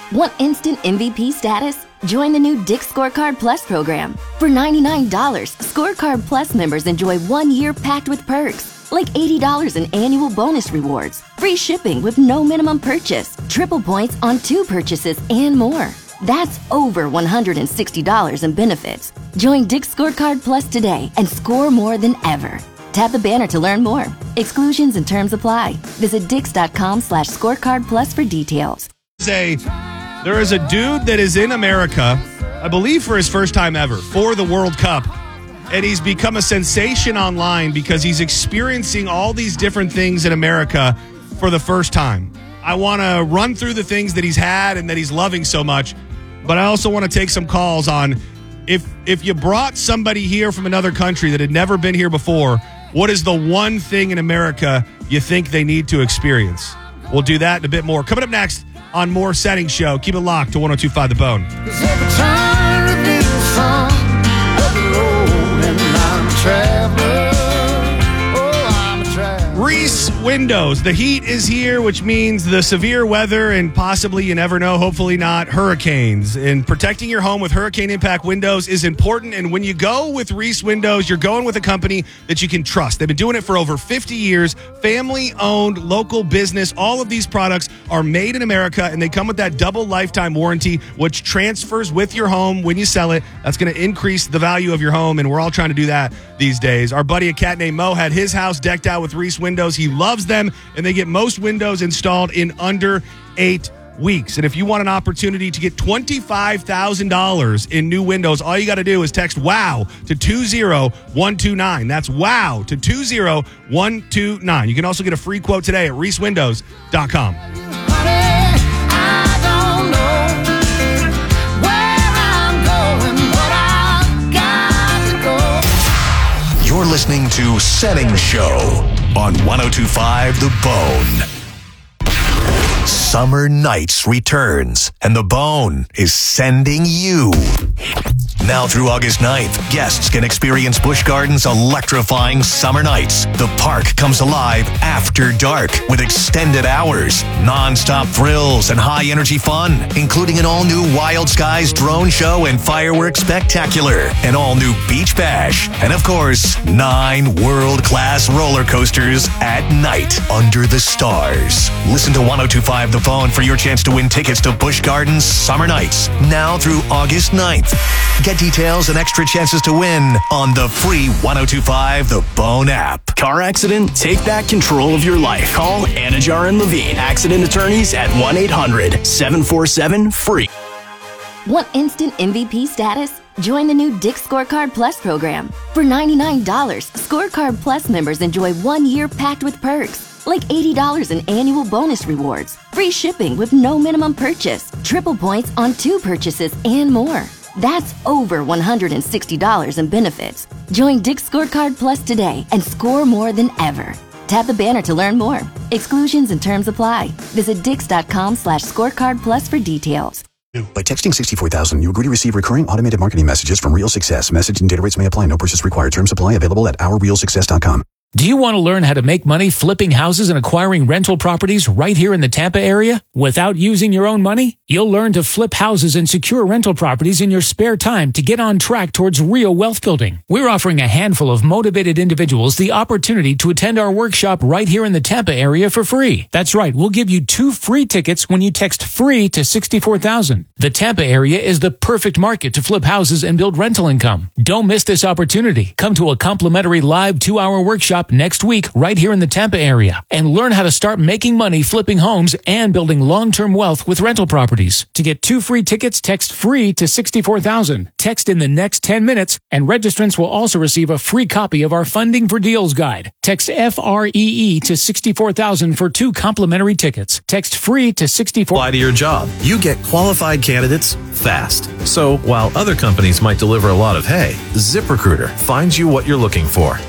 Want instant MVP status? Join the new Dick's Scorecard Plus program. For $99, Scorecard Plus members enjoy 1 year packed with perks, like $80 in annual bonus rewards, free shipping with no minimum purchase, triple points on 2 purchases, and more. That's over $160 in benefits. Join Dick's Scorecard Plus today and score more than ever. Tap the banner to learn more. Exclusions and terms apply. Visit dix.com/scorecardplus for details. There is a dude that is in America, I believe for his first time ever, for the World Cup. And he's become a sensation online because he's experiencing all these different things in America for the first time. I want to run through the things that he's had and that he's loving so much, but I also want to take some calls on if you brought somebody here from another country that had never been here before, what is the one thing in America you think they need to experience? We'll do that and a bit more. Coming up next on More Setting Show. Keep it locked to 102.5 The Bone. Reese Windows. The heat is here, which means the severe weather and possibly, you never know, hopefully not, hurricanes. And protecting your home with hurricane impact windows is important. And when you go with Reese Windows, you're going with a company that you can trust. They've been doing it for over 50 years. Family-owned, local business. All of these products are made in America, and they come with that double lifetime warranty, which transfers with your home when you sell it. That's going to increase the value of your home, and we're all trying to do that these days. Our buddy, a cat named Mo, had his house decked out with Reese Windows. He loves them, and they get most windows installed in under 8 weeks. And if you want an opportunity to get $25,000 in new windows, all you got to do is text WOW to 20129. That's WOW to 20129. You can also get a free quote today at reesewindows.com. You're listening to Setting Show on 102.5 The Bone. Summer Nights returns, and The Bone is sending you. Now through August 9th, guests can experience Busch Gardens' electrifying summer nights. The park comes alive after dark with extended hours, non-stop thrills, and high-energy fun, including an all-new Wild Skies drone show and fireworks spectacular, an all-new beach bash, and of course, 9 world-class roller coasters at night under the stars. Listen to 102.5 The Bone for your chance to win tickets to Busch Gardens Summer Nights, now through August 9th. Get details and extra chances to win on the free 102.5 The Bone app. Car accident? Take back control of your life. Call Anajar and Levine, accident attorneys at 1-800-747-FREE. Want instant MVP status? Join the new Dick's Scorecard Plus program. For $99, Scorecard Plus members enjoy 1 year packed with perks, like $80 in annual bonus rewards, free shipping with no minimum purchase, triple points on 2 purchases, and more. That's over $160 in benefits. Join Dick's Scorecard Plus today and score more than ever. Tap the banner to learn more. Exclusions and terms apply. Visit dix.com/scorecard plus for details. By texting 64,000, you agree to receive recurring automated marketing messages from Real Success. Message and data rates may apply. No purchase required. Terms apply. Available at ourrealsuccess.com. Do you want to learn how to make money flipping houses and acquiring rental properties right here in the Tampa area without using your own money? You'll learn to flip houses and secure rental properties in your spare time to get on track towards real wealth building. We're offering a handful of motivated individuals the opportunity to attend our workshop right here in the Tampa area for free. That's right, we'll give you 2 free tickets when you text FREE to 64,000. The Tampa area is the perfect market to flip houses and build rental income. Don't miss this opportunity. Come to a complimentary live 2-hour workshop next week right here in the Tampa area and learn how to start making money flipping homes and building long-term wealth with rental properties. To get 2 free tickets, text FREE to 64,000. Text in the next 10 minutes and registrants will also receive a free copy of our Funding for Deals guide. Text FREE to 64,000 for 2 complimentary tickets. Text FREE to 64. Apply to your job. You get qualified candidates fast. So while other companies might deliver a lot of hay, ZipRecruiter finds you what you're looking for.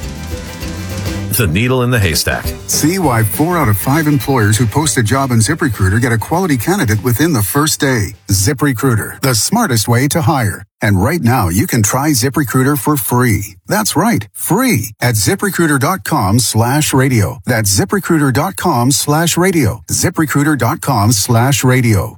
The needle in the haystack. See why 4 out of 5 employers who post a job on ZipRecruiter get a quality candidate within the first day. ZipRecruiter, the smartest way to hire. And right now, you can try ZipRecruiter for free. That's right, free at ZipRecruiter.com/radio. That's ZipRecruiter.com/radio. ZipRecruiter.com/radio.